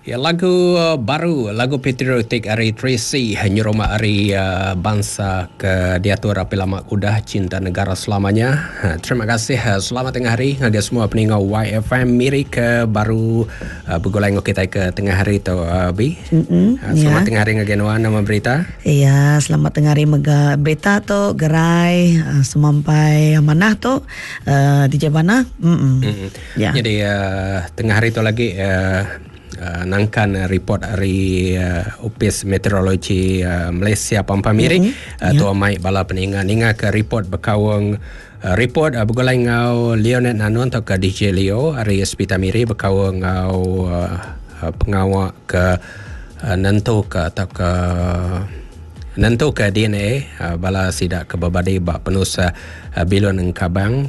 Ya, lagu baru, lagu patriotik Ari Tracy, Nyuroma Ari bangsa ke diatur api lama kudah cinta negara selamanya. Terima kasih, selamat tengah hari ngagai semua peninggal YFM Miri ke baru bergulai ngok kita ke tengah hari tu Bi. Selamat tengah hari ngagai Nuan nama berita. Iya, selamat tengah hari mega berita tu gerai semampai manah tu di Jabana. Ya. Jadi tengah hari tu lagi nangkan report dari Opis Meteorologi Malaysia Pampamiri tu mai bala peninga ninga ke report berkawang report bergulai ngau Leonard Nanun atau ke DJ Leo hari Hospital Miri berkawang ngau pengawak ke nentu ke atau ke nentu ke DNA bala sidak ke babadi bak penus bilon engkabang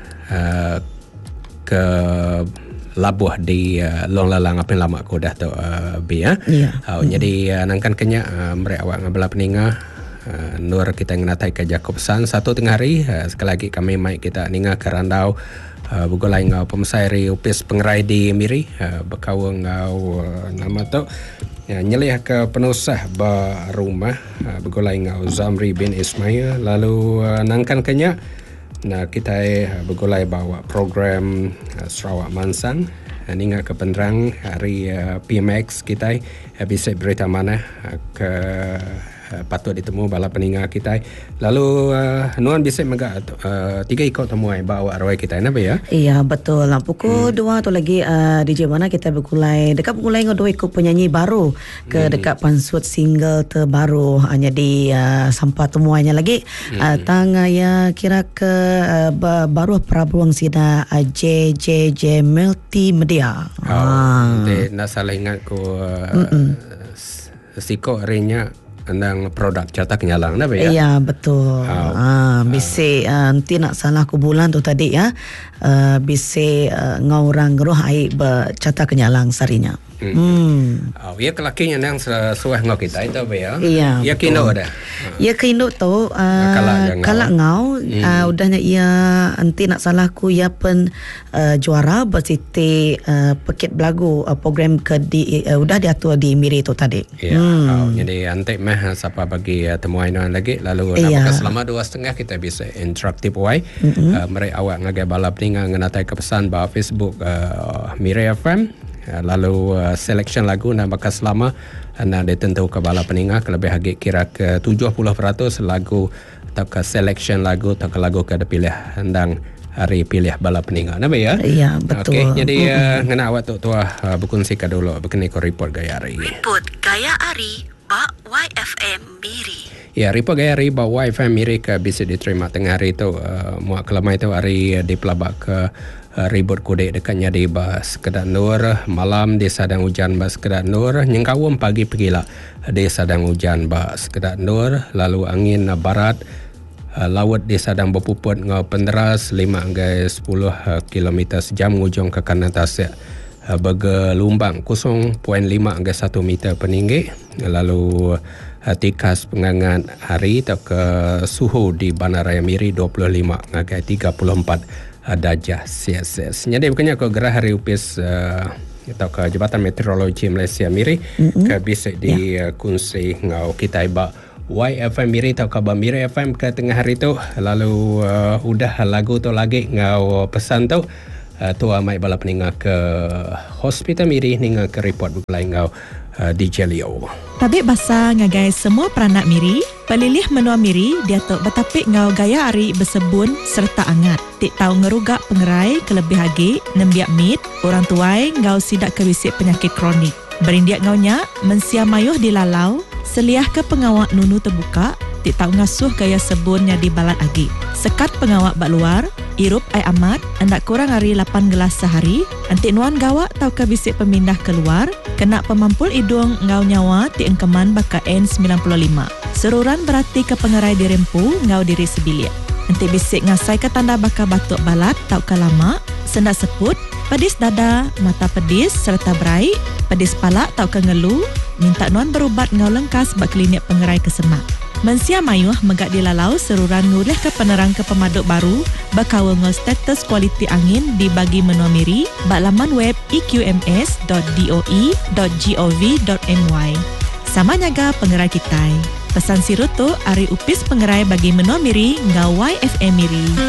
ke labuh di long lalang apa lama aku dah tu Bi ya. Jadi nangkan kenya mereka awak ngabela peninga nur kita ngenatai ke Jakobsan satu tengah hari sekali lagi kami mai kita ninga ke randau bergulai ngau pemsairi upis pengerai di Miri berkawang ngau nama tu nyelih ke penusah rumah bergulai ngau Zamri bin Ismail lalu nangkan kenya. Nah, kita bergulai bawa program Sarawak Mansang ninga ke penerang hari PMX kita bisa berita mana ke patut ditemu bala peninga kita lalu nuan bisa mega 3 ikut temuai bawa arwah kita apa ya. Iya betul lah pukul 2 tu lagi DJ mana kita bergulai dekat bergulai ngau 2 ikut penyanyi baru ke dekat pansut single terbaru hanya di sampah temuannya lagi tang ya kira ke baru prabuang sida JJJ Multimedia. Nak salah ingat ko siko harinya andang produk cetak nyalang dah ya. Iya betul. Bisi nanti nak salah ku bulan tu tadi ya. Bisi ngaurang geruh ai bercetak nyalang sarinya. Ya kelakinya nang sesuai ngau kita itu apa ya. Iya. Ya kino ada. Ya kino tu kalak ngau udahnya ia nanti nak salah ku ya pen juara bersiti paket belagu program ke di udah diatur di Miri tu tadi. Ya. Jadi antek mah siapa bagi temuan lagi lalu nampak selama 2.5 kita bisa interaktif way. Mereka awak ngagai balap ni ngenatai ke pesan bahawa Facebook Miri FM. Lalu selection lagu nak bakal selama nak ditentu ke bala peninga lebih lagi kira ke 70% lagu atau ke selection lagu atau ke lagu ke pilih hendang hari pilih bala peninga nama ya. Iya betul. Okey jadi ngena awak tu berkongsi ke dulu berkini ko report gaya hari. Report gaya hari ba YFM Miri. Ya, report gaya hari ba YFM Miri ke bisa diterima tengah hari tu muak kelamai tu hari di pelabak ke ribut kudek dekatnya di Bas Kedah Nur malam di sadang hujan Bas Kedah Nur nyengkawum pagi pergilah di sadang hujan Bas Kedah Nur lalu angin barat laut di sadang berpuput ngau penderas 5 hingga 10 km sejam ngujung ke kanan tasik bergelumbang 0.5 hingga 1 meter peninggi lalu tikas pengangan hari atau ke suhu di Bandaraya Miri 25 hingga 34 darjah Celsius. Jadi bukannya kau gerah hari upis atau ke Jabatan Meteorologi Malaysia Miri ke bisa di kunci ngau kita iba YFM Miri atau kabar Miri FM ke tengah hari tu lalu udah lagu tu lagi ngau pesan tu tu amai bala peninga ke Hospital Miri ninga ke report bergulai ngau DJ Leo. Tabik basa ngagai semua peranak Miri, pelilih menua Miri diatuk betapik ngau gaya ari bersebun serta angat. Tik tahu ngerugak pengerai kelebih hagi, nembiak mit, orang tuai ngau sidak kewisik penyakit kronik. Berindiak ngaunya, mensia mayuh dilalau, seliah ke pengawak nunu terbuka, tik tahu ngasuh gaya sebunnya di balat agi. Sekat pengawak bak luar, irup ai amat, hendak kurang hari 8 gelas sehari, antik nuan gawak tau ke bisik pemindah keluar, kena pemampul hidung ngau nyawa ti engkeman baka N95. Seruran berarti ke pengerai dirempu ngau diri sebilik. Antik bisik ngasai ke tanda baka batuk balat tau ke lama, sendak seput, pedis dada, mata pedis serta berai, pedis palak tau ke ngelu, minta nuan berubat ngau lengkas bak klinik pengerai kesemak. Mensia mayuh megak dilalau seruran ngulih ke penerang ke pemaduk baru bakawa ngol status kualiti angin dibagi menua miri bak laman web eqms.doe.gov.my. Sama nyaga pengerai kitai. Pesan siruto Ari Upis pengerai bagi menua miri ngawai FM Miri.